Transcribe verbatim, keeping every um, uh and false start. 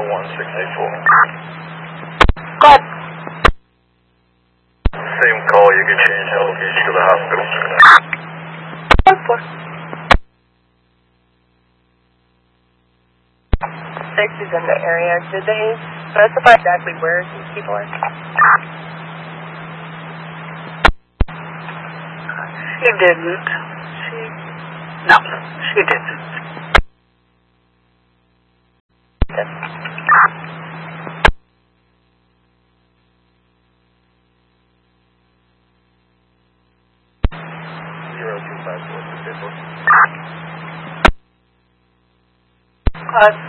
one six eight four. Go ahead. Same call, you can change the location to the hospital. One four. Six is in the area. Did they specify exactly where these people are? She didn't. She, no, she didn't. Zero two five four six eight four. Uh,